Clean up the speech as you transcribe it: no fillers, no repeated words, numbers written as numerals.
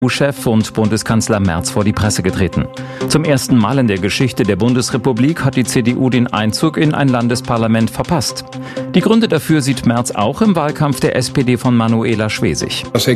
CDU-Chef und Bundeskanzler Merz vor die Presse getreten. Zum ersten Mal in der Geschichte der Bundesrepublik hat die CDU den Einzug in ein Landesparlament verpasst. Die Gründe dafür sieht Merz auch im Wahlkampf der SPD von Manuela Schwesig. Das